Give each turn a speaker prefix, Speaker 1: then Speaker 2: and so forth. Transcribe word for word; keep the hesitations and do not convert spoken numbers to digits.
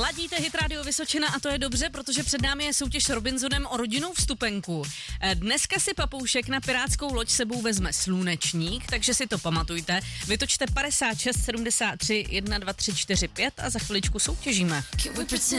Speaker 1: Ladíte Hit Radio Vysočina a to je dobře, protože před námi je soutěž s Robinsonem o rodinnou vstupenku. Dneska si papoušek na pirátskou loď sebou vezme slunečník, takže si to pamatujte. Vytočte padesát šest sedmdesát tři jedna dva tři čtyři pět a za chviličku soutěžíme.